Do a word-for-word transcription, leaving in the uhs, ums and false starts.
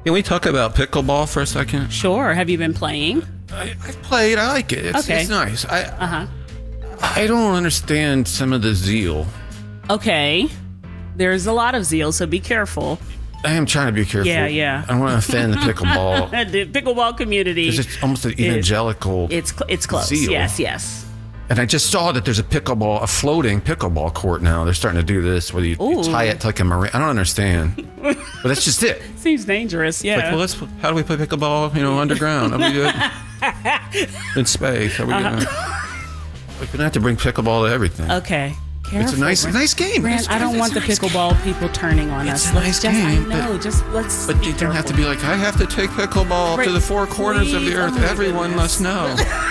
Can we talk about pickleball for a second? Sure. Have you been playing? I, I've played. I like it. It's, Okay. it's nice. I Uh-huh. I don't understand some of the zeal. Okay. There's a lot of zeal, so be careful. I am trying to be careful. Yeah, yeah. I don't want to offend the pickleball. The pickleball community. Because it's almost an evangelical It's cl- it's close. zeal. Yes, yes. And I just saw that there's a pickleball, a floating pickleball court now. They're starting to do this where you, you Ooh. tie it to like a marine. I don't understand. But that's just it. Seems dangerous. Yeah. Like, well, let's. How do we play pickleball? You know, underground. How do we do it? In space. How we Uh-huh. doing? We're gonna have to bring pickleball to everything. Okay. Careful. It's a nice, Brent. nice game. Brent, It's- I don't it's want a the nice pickleball game. people turning on It's us. a Let's nice just, game, I know. but- just let's. But be you don't have to careful. be like, I have to take pickleball Right. to the four corners of Please. the earth. Oh my Everyone goodness. must know.